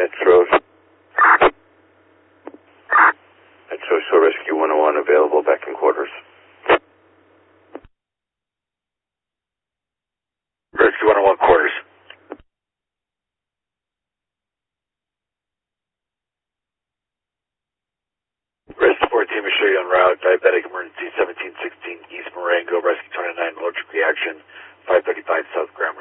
Metro. Metro Shore Rescue 101 available back in quarters. Rescue 101 quarters. Rescue 14 Machinery en route. Diabetic emergency 1716 East Marengo. Rescue 29 allergic reaction. 535 South Graham.